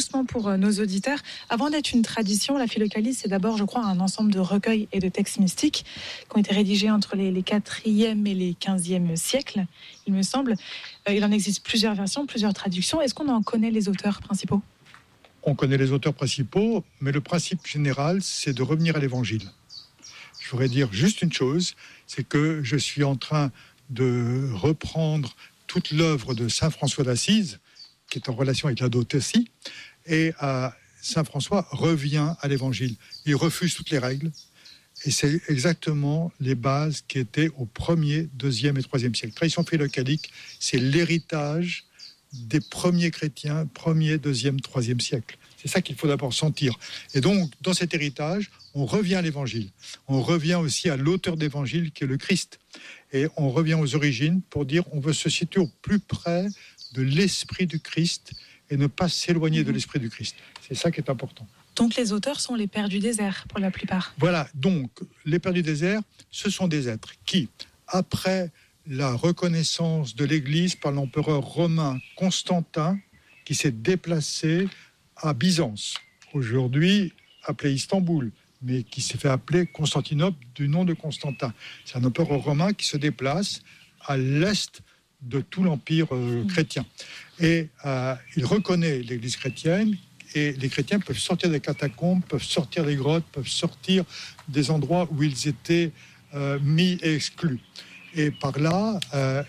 doucement pour nos auditeurs. Avant d'être une tradition, la Philokalie, c'est d'abord, je crois, un ensemble de recueils et de textes mystiques qui ont été rédigés entre les 4e et les 15e siècles, il me semble. Il en existe plusieurs versions, plusieurs traductions. Est-ce qu'on en connaît les auteurs principaux ? On connaît les auteurs principaux, mais le principe général, c'est de revenir à l'Évangile. Je voudrais dire juste une chose, c'est que je suis en train de reprendre toute l'œuvre de Saint François d'Assise, qui est en relation avec la dot aussi, et Saint François revient à l'Évangile. Il refuse toutes les règles, et c'est exactement les bases qui étaient au 1er, 2e et 3e siècle. Tradition philocalique, c'est l'héritage des premiers chrétiens, 1er, 2e, 3e siècle. C'est ça qu'il faut d'abord sentir. Et donc, dans cet héritage, on revient à l'Évangile. On revient aussi à l'auteur d'Évangile, qui est le Christ. Et on revient aux origines pour dire on veut se situer au plus près de l'esprit du Christ et ne pas s'éloigner de l'esprit du Christ. C'est ça qui est important. Donc les auteurs sont les pères du désert, pour la plupart. Voilà, donc les pères du désert, ce sont des êtres qui, après la reconnaissance de l'Église par l'empereur romain Constantin, qui s'est déplacé à Byzance, aujourd'hui appelé Istanbul, mais qui s'est fait appeler Constantinople du nom de Constantin. C'est un empereur romain qui se déplace à l'est de tout l'empire chrétien. Et il reconnaît l'Église chrétienne, et les chrétiens peuvent sortir des catacombes, peuvent sortir des grottes, peuvent sortir des endroits où ils étaient mis et exclus. Et par là,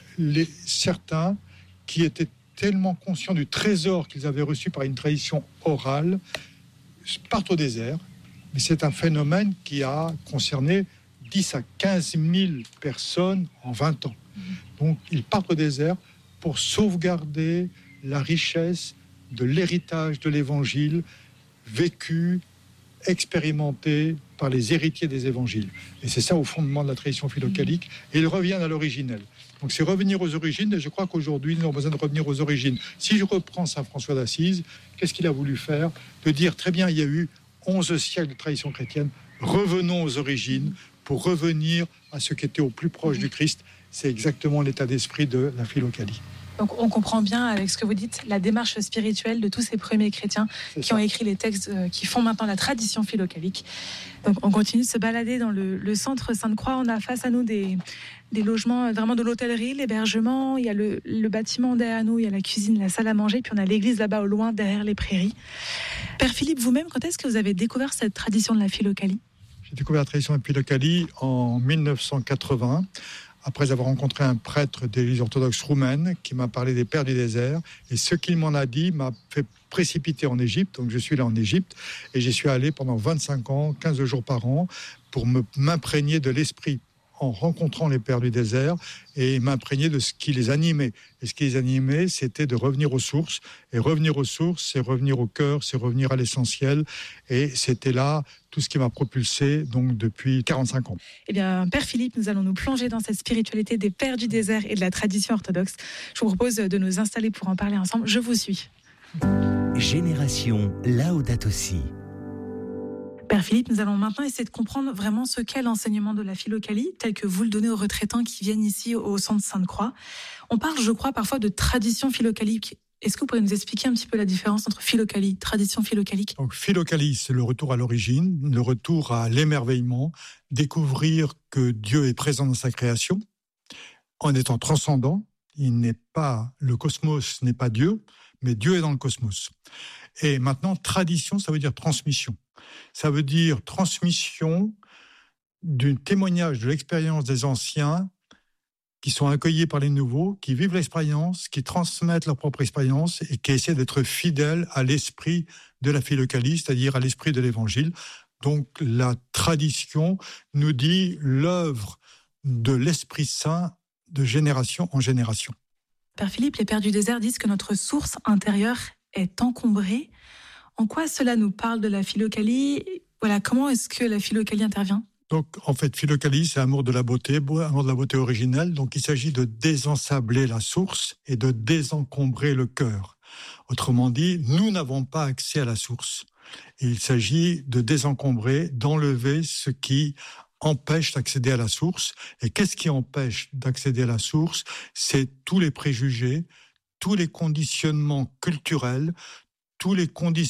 certains qui étaient tellement conscients du trésor qu'ils avaient reçu par une tradition orale partent au désert. Mais c'est un phénomène qui a concerné 10 à 15 000 personnes en 20 ans. Donc, ils partent au désert pour sauvegarder la richesse de l'héritage de l'Évangile vécu, expérimenté par les héritiers des évangiles. Et c'est ça au fondement de la tradition philocalique. Et ils reviennent à l'originel. Donc c'est revenir aux origines, et je crois qu'aujourd'hui, nous avons besoin de revenir aux origines. Si je reprends Saint François d'Assise, qu'est-ce qu'il a voulu faire ? De dire, très bien, il y a eu 11 siècles de tradition chrétienne, revenons aux origines pour revenir à ce qui était au plus proche du Christ. C'est exactement l'état d'esprit de la Philokalie. Donc on comprend bien avec ce que vous dites, la démarche spirituelle de tous ces premiers chrétiens qui ont écrit les textes qui font maintenant la tradition philocalique. Donc on continue de se balader dans le centre Sainte-Croix. On a face à nous des logements, vraiment de l'hôtellerie, l'hébergement. Il y a le bâtiment derrière nous, il y a la cuisine, la salle à manger, puis on a l'église là-bas au loin, derrière les prairies. Père Philippe, vous-même, quand est-ce que vous avez découvert cette tradition de la Philokalie ? J'ai découvert la tradition de la Philokalie en 1980. Après avoir rencontré un prêtre de l'Église orthodoxe roumaine qui m'a parlé des pères du désert. Et ce qu'il m'en a dit m'a fait précipiter en Égypte. Donc je suis là en Égypte et j'y suis allé pendant 25 ans, 15 jours par an, pour m'imprégner de l'esprit en rencontrant les pères du désert et m'imprégner de ce qui les animait. Et ce qui les animait, c'était de revenir aux sources. Et revenir aux sources, c'est revenir au cœur, c'est revenir à l'essentiel. Et c'était là tout ce qui m'a propulsé donc depuis 45 ans. Eh bien, Père Philippe, nous allons nous plonger dans cette spiritualité des pères du désert et de la tradition orthodoxe. Je vous propose de nous installer pour en parler ensemble. Je vous suis. Génération Laudato Si. Père Philippe, nous allons maintenant essayer de comprendre vraiment ce qu'est l'enseignement de la Philokalie, tel que vous le donnez aux retraitants qui viennent ici au centre Sainte-Croix. On parle, je crois, parfois de tradition philocalique. Est-ce que vous pourriez nous expliquer un petit peu la différence entre Philokalie, tradition philocalique ? Donc, Philokalie, c'est le retour à l'origine, le retour à l'émerveillement, découvrir que Dieu est présent dans sa création, en étant transcendant. Le cosmos n'est pas Dieu, mais Dieu est dans le cosmos. Et maintenant, tradition, ça veut dire transmission. Ça veut dire transmission du témoignage de l'expérience des anciens qui sont accueillis par les nouveaux, qui vivent l'expérience, qui transmettent leur propre expérience et qui essaient d'être fidèles à l'esprit de la Philokalie, c'est-à-dire à l'esprit de l'Évangile. Donc la tradition nous dit l'œuvre de l'Esprit Saint de génération en génération. Père Philippe, les pères du désert disent que notre source intérieure est encombrée. En quoi cela nous parle de la Philokalie ? Voilà, comment est-ce que la Philokalie intervient ? Donc, en fait, Philokalie, c'est amour de la beauté originelle. Donc, il s'agit de désensabler la source et de désencombrer le cœur. Autrement dit, nous n'avons pas accès à la source. Et il s'agit de désencombrer, d'enlever ce qui empêche d'accéder à la source. Et qu'est-ce qui empêche d'accéder à la source ? C'est tous les préjugés, tous les conditionnements culturels, tous les conditionnements